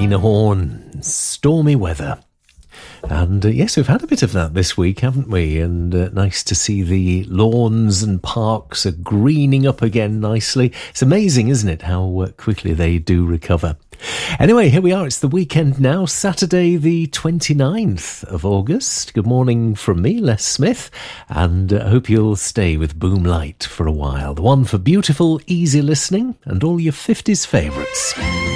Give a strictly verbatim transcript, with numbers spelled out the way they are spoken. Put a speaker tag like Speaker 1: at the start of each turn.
Speaker 1: Lena Horne, Stormy Weather. And uh, yes, we've had a bit of that this week, haven't we? And uh, nice to see the lawns and parks are greening up again nicely. It's amazing, isn't it, how uh, quickly they do recover. Anyway, here we are. It's the weekend now, Saturday the twenty-ninth of August. Good morning from me, Les Smith, and I uh, hope you'll stay with Boom Light for a while. The one for beautiful, easy listening and all your fifties favourites.